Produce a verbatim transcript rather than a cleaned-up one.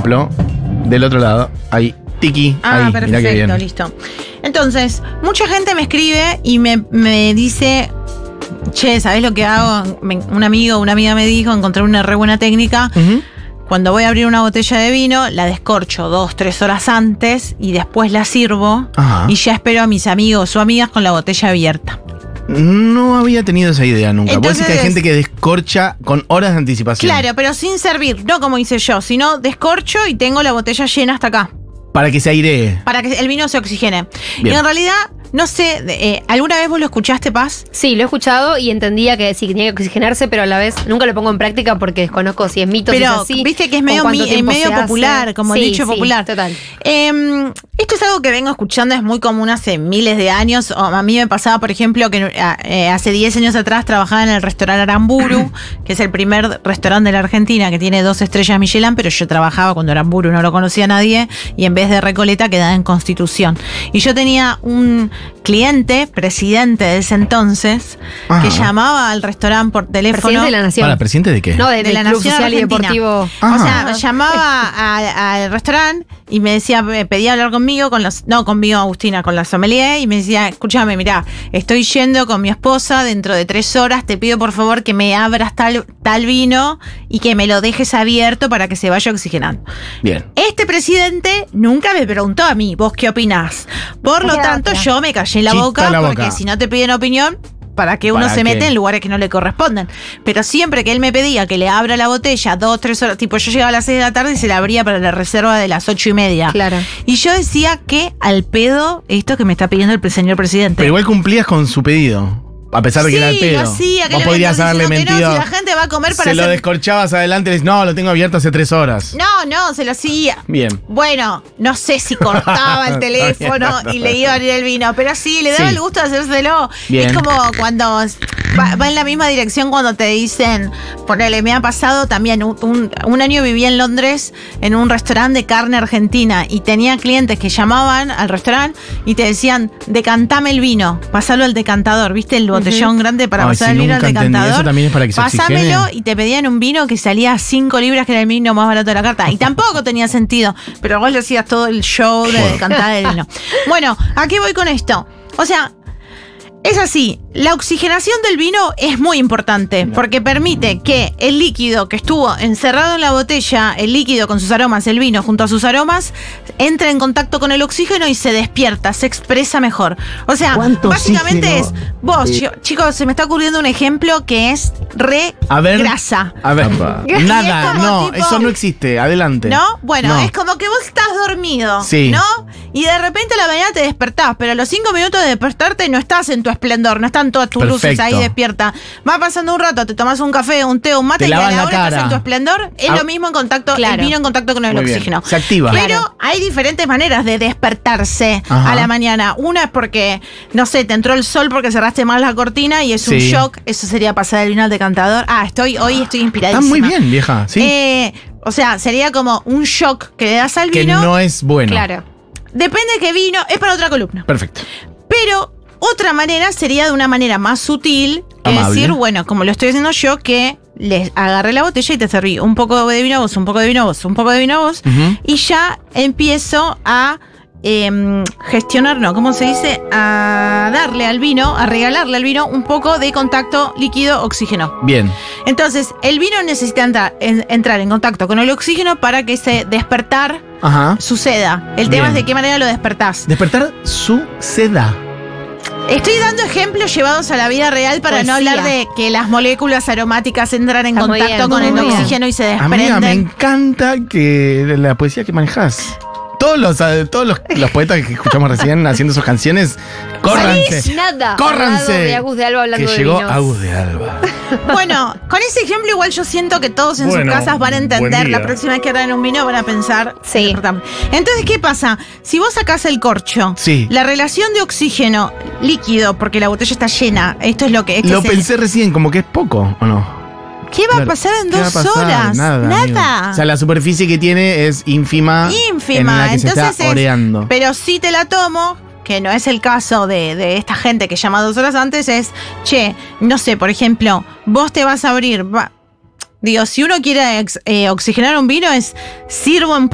ejemplo, del otro lado hay Tiki. Ah, ahí, perfecto, mirá qué bien. listo. Entonces, mucha gente me escribe y me, me dice, che, ¿sabés lo que hago? Me- un amigo, una amiga me dijo, encontré una re buena técnica. Ujú. Cuando voy a abrir una botella de vino, la descorcho dos, tres horas antes y después la sirvo. Ajá. Y ya espero a mis amigos o amigas con la botella abierta. No había tenido esa idea nunca. Vos decís que hay Entonces- gente que descorcha con horas de anticipación. Claro, pero sin servir, no como hice yo, sino descorcho y tengo la botella llena hasta acá. Para que se airee. Para que el vino se oxigene. Bien. Y en realidad, no sé, eh, ¿alguna vez vos lo escuchaste, Paz? Sí, lo he escuchado y entendía que sí, que tenía que oxigenarse, pero a la vez nunca lo pongo en práctica porque desconozco si es mito, si es Pero así. viste que es con medio, cuánto mi- tiempo medio se hace. popular, como Sí, dicho sí, popular. total. Eh, esto es algo que vengo escuchando, es muy común hace miles de años. O a mí me pasaba, por ejemplo, que eh, hace diez años atrás trabajaba en el restaurante Aramburu, que es el primer restaurante de la Argentina que tiene dos estrellas Michelin, pero yo trabajaba cuando Aramburu no lo conocía nadie y en vez de Recoleta quedaba en Constitución. Y yo tenía un cliente, presidente de ese entonces, Ajá. que llamaba al restaurante por teléfono. Presidente de la Nación. ¿Para presidente de qué? No, de, de del la Club Nación Social y Argentina. Deportivo. Ah. O sea, llamaba a- al restaurante y me decía, me pedía hablar conmigo, con los, no conmigo, Agustina, con la sommelier, y me decía, escúchame, mirá, estoy yendo con mi esposa dentro de tres horas, te pido por favor que me abras tal, tal vino y que me lo dejes abierto para que se vaya oxigenando. Bien. Este presidente nunca me preguntó a mí, ¿vos qué opinás? Por lo tanto, yo me callé la Chista boca, la porque boca. si no te piden opinión, ¿para qué uno ¿Para se qué? mete en lugares que no le corresponden? Pero siempre que él me pedía que le abra la botella dos, tres horas, tipo yo llegaba a las seis de la tarde y se la abría para la reserva de las ocho y media. Claro. Y yo decía que al pedo esto que me está pidiendo el señor presidente. Pero igual cumplías con su pedido. A pesar de que sí, era el pedo. lo hacía, que Vos le podrías vengo haberle diciendo que mentido. no, si la gente va a comer para Se lo hacer- descorchabas adelante y le dices, no, lo tengo abierto hace tres horas. No, no, se lo hacía. Bien. Bueno, no sé si cortaba el teléfono y le iba a abrir el vino, pero sí, le daba Sí. el gusto de hacérselo. Bien. Es como cuando va, va en la misma dirección cuando te dicen, ponele, me ha pasado también, un, un- un año viví en Londres en un restaurante de carne argentina y tenía clientes que llamaban al restaurante y te decían, decantame el vino, pasalo al decantador, ¿viste? El botellón grande para Ay, pasar sí, el vino al nunca entendí. decantador. ¿Eso también es para que se Pasámelo oxigene? y te pedían un vino que salía a cinco libras, que era el vino más barato de la carta. Y tampoco tenía sentido, pero vos le hacías todo el show de decantar el vino. Bueno, ¿a qué voy con esto? O sea, es así, la oxigenación del vino es muy importante porque permite que el líquido que estuvo encerrado en la botella, el líquido con sus aromas, el vino junto a sus aromas, entre en contacto con el oxígeno y se despierta, se expresa mejor. O sea, ¿Cuánto básicamente oxígeno? es, vos, Eh. yo- chicos, se me está ocurriendo un ejemplo que es re A ver. grasa. A ver. Y es Nada, como no, tipo- eso no existe. Adelante. ¿No? Bueno, No. es como que vos estás dormido, Sí. ¿no? Y de repente a la mañana te despertás, pero a los cinco minutos de despertarte no estás en tu esplendor, no están todas tus luces Perfecto. ahí despierta. Va pasando un rato, te tomas un café, un té, un mate Te y a lavas la la hora estás cara. en tu esplendor, es Ah. lo mismo en contacto, Claro. el vino en contacto con el Muy bien. oxígeno. Se activa. Pero Claro. hay diferentes maneras de despertarse Ajá. a la mañana. Una es porque, no sé, te entró el sol porque cerraste mal la cortina y es un Sí. shock. Eso sería pasar el vino al decantador. Ah, estoy, hoy estoy inspiradísima. Está muy bien, vieja. Sí. Eh, o sea, sería como un shock que le das al que vino. no es bueno. Claro. Depende de qué vino, es para otra columna. Perfecto. Pero otra manera sería de una manera más sutil, es Amable. decir, bueno, como lo estoy haciendo yo, que les agarré la botella y te serví un poco de vino a vos, un poco de vino a vos, un poco de vino a vos, Ujú. y ya empiezo a em, gestionar, no, ¿cómo se dice? A darle al vino, a regalarle al vino un poco de contacto líquido-oxígeno. Bien. Entonces, el vino necesita entrar en, entrar en contacto con el oxígeno para que ese despertar Ajá. suceda. El tema Bien. es de qué manera lo despertás. Despertar su seda. Estoy dando ejemplos llevados a la vida real para no Poesía. hablar de que las moléculas aromáticas entran en Está muy contacto bien, con muy el bien. oxígeno y se Amiga, desprenden. me encanta que la poesía que manejas. Todos los, eh, todos los, los poetas que escuchamos recién haciendo sus canciones, córranse. Nada. Córranse. Al lado de Agus de Alba hablando que de llegó vinos. Agus de Alba. Bueno, con ese ejemplo igual yo siento que todos en Bueno, sus casas van a buen entender. día. La próxima vez que hagan un vino van a pensar. Sí. Entonces, ¿qué pasa? Si vos sacás el corcho, Sí. la relación de oxígeno líquido, porque la botella está llena, esto es lo que... este Lo es el- pensé recién, como que es poco, ¿o no? ¿Qué va a Claro. pasar en ¿Qué va a dos pasar? horas? Nada. amigo. Nada. O sea, la superficie que tiene es ínfima. Ínfima. En la que se Entonces está es- oreando. Pero si te la tomo, que no es el caso de, de esta gente que llama dos horas antes, es, che, no sé, por ejemplo, vos te vas a abrir, va- digo, si uno quiere ex- eh, oxigenar un vino es, sirvo en